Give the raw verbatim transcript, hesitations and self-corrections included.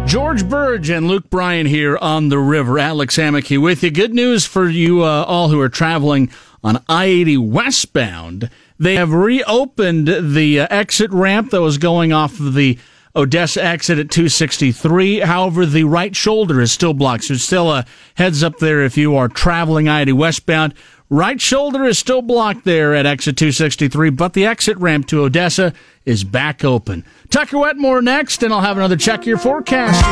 George Burge and Luke Bryan here on the river. Alex Hammocky with you. Good news for you uh, all who are traveling on I eighty westbound. They have reopened the uh, exit ramp that was going off of the Odessa exit at two sixty-three. However, the right shoulder is still blocked. So still a heads up there if you are traveling I eighty westbound. Right shoulder is still blocked there at exit two sixty-three, but the exit ramp to Odessa is back open. Tucker Wetmore next, and I'll have another check your forecast.